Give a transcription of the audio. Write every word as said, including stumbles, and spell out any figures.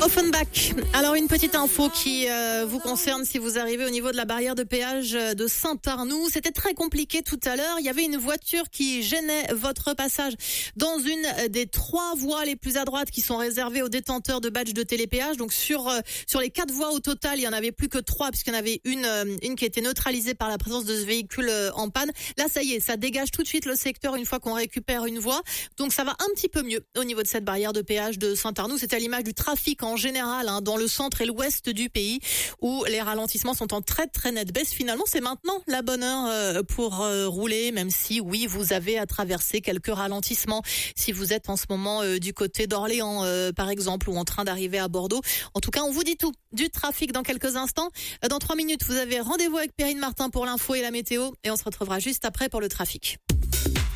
Offenbach. Alors une petite info qui euh, vous concerne si vous arrivez au niveau de la barrière de péage de Saint-Arnoux. C'était très compliqué tout à l'heure. Il y avait une voiture qui gênait votre passage dans une des trois voies les plus à droite qui sont réservées aux détenteurs de badge de télépéage. Donc sur euh, sur les quatre voies au total, il y en avait plus que trois puisqu'il y en avait une euh, une qui était neutralisée par la présence de ce véhicule euh, en panne. Là, ça y est, ça dégage tout de suite le secteur une fois qu'on récupère une voie. Donc ça va un petit peu mieux au niveau de cette barrière de péage de Saint-Arnoux. C'est à l'image du trafic en général hein, dans le centre et l'ouest du pays où les ralentissements sont en très très nette baisse. Finalement, c'est maintenant la bonne heure euh, pour euh, rouler, même si oui, vous avez à traverser quelques ralentissements. Si vous êtes en ce moment euh, du côté d'Orléans, euh, par exemple, ou en train d'arriver à Bordeaux. En tout cas, on vous dit tout. Du trafic dans quelques instants. Dans trois minutes, vous avez rendez-vous avec Perrine Martin pour l'info et la météo. Et on se retrouvera juste après pour le trafic.